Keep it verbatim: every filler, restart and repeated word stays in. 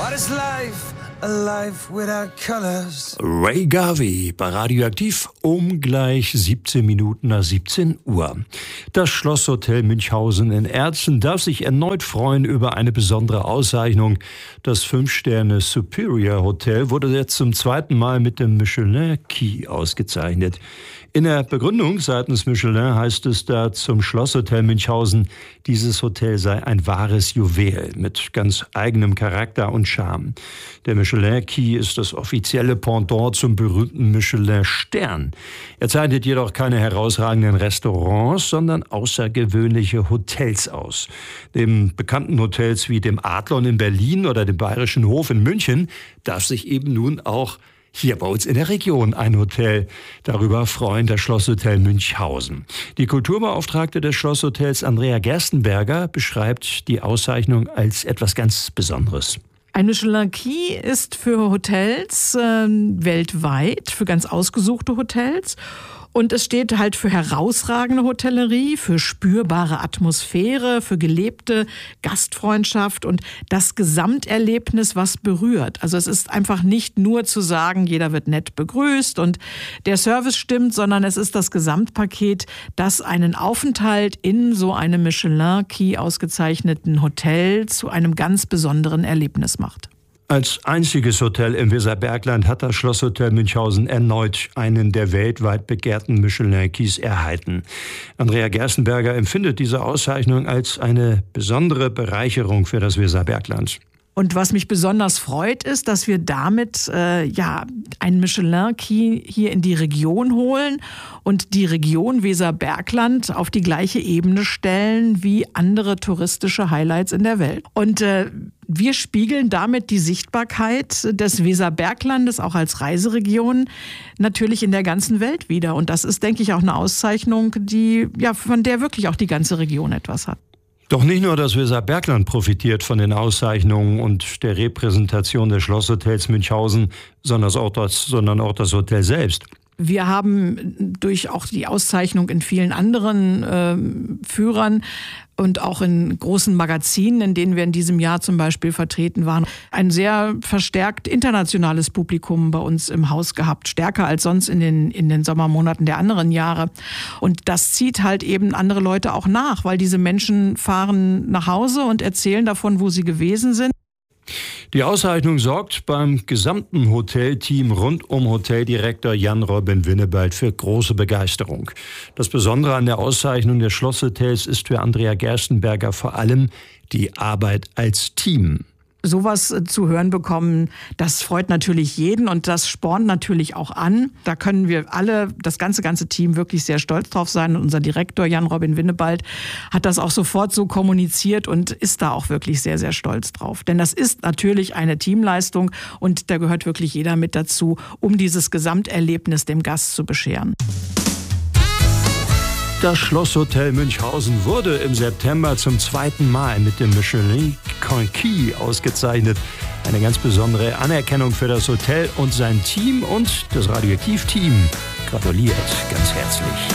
What is life? A life without colors. Ray Garvey bei Radioaktiv um gleich siebzehn Minuten nach siebzehn Uhr. Das Schlosshotel Münchhausen in Erzen darf sich erneut freuen über eine besondere Auszeichnung. Das fünf Sterne Superior Hotel wurde jetzt zum zweiten Mal mit dem Michelin Key ausgezeichnet. In der Begründung seitens Michelin heißt es da zum Schlosshotel Münchhausen, dieses Hotel sei ein wahres Juwel mit ganz eigenem Charakter und Charme. Der Michelin Key ist das offizielle Pendant zum berühmten Michelin Stern. Er zeichnet jedoch keine herausragenden Restaurants, sondern außergewöhnliche Hotels aus. Neben bekannten Hotels wie dem Adlon in Berlin oder dem Bayerischen Hof in München darf sich eben nun auch hier bei uns in der Region ein Hotel darüber freuen, das Schlosshotel Münchhausen. Die Kulturbeauftragte des Schlosshotels, Andrea Gerstenberger, beschreibt die Auszeichnung als etwas ganz Besonderes. Ein Michelin Key ist für Hotels äh, weltweit, für ganz ausgesuchte Hotels. Und es steht halt für herausragende Hotellerie, für spürbare Atmosphäre, für gelebte Gastfreundschaft und das Gesamterlebnis, was berührt. Also es ist einfach nicht nur zu sagen, jeder wird nett begrüßt und der Service stimmt, sondern es ist das Gesamtpaket, das einen Aufenthalt in so einem Michelin Key ausgezeichneten Hotel zu einem ganz besonderen Erlebnis macht. Als einziges Hotel im Weserbergland hat das Schlosshotel Münchhausen erneut einen der weltweit begehrten Michelin-Keys erhalten. Andrea Gerstenberger empfindet diese Auszeichnung als eine besondere Bereicherung für das Weserbergland. Und was mich besonders freut, ist, dass wir damit äh, ja einen Michelin-Key hier in die Region holen und die Region Weserbergland auf die gleiche Ebene stellen wie andere touristische Highlights in der Welt. Und äh, wir spiegeln damit die Sichtbarkeit des Weserberglandes auch als Reiseregion natürlich in der ganzen Welt wider. Und das ist, denke ich, auch eine Auszeichnung, die ja von der wirklich auch die ganze Region etwas hat. Doch nicht nur das Weserbergland profitiert von den Auszeichnungen und der Repräsentation des Schlosshotels Münchhausen, sondern auch das, sondern auch das Hotel selbst. Wir haben durch auch die Auszeichnung in vielen anderen äh, Führern und auch in großen Magazinen, in denen wir in diesem Jahr zum Beispiel vertreten waren, ein sehr verstärkt internationales Publikum bei uns im Haus gehabt, stärker als sonst in den, in den Sommermonaten der anderen Jahre. Und das zieht halt eben andere Leute auch nach, weil diese Menschen fahren nach Hause und erzählen davon, wo sie gewesen sind. Die Auszeichnung sorgt beim gesamten Hotelteam rund um Hoteldirektor Jan-Robin Winnebald für große Begeisterung. Das Besondere an der Auszeichnung des Schlosshotels ist für Andrea Gerstenberger vor allem die Arbeit als Team. Sowas zu hören bekommen, das freut natürlich jeden und das spornt natürlich auch an. Da können wir alle, das ganze, ganze Team wirklich sehr stolz drauf sein. Und unser Direktor Jan-Robin Winnebald hat das auch sofort so kommuniziert und ist da auch wirklich sehr, sehr stolz drauf. Denn das ist natürlich eine Teamleistung und da gehört wirklich jeder mit dazu, um dieses Gesamterlebnis dem Gast zu bescheren. Das Schlosshotel Münchhausen wurde im September zum zweiten Mal mit dem Michelin Key ausgezeichnet. Eine ganz besondere Anerkennung für das Hotel und sein Team und das Radioaktiv-Team gratuliert ganz herzlich.